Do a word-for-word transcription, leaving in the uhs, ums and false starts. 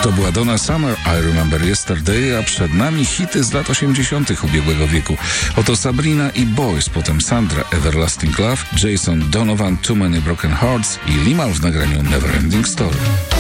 To była Donna Summer, I Remember Yesterday, a przed nami hity z lat osiemdziesiątych ubiegłego wieku. Oto Sabrina i Boys, potem Sandra, Everlasting Love, Jason Donovan, Too Many Broken Hearts i Limahl w nagraniu Neverending Story.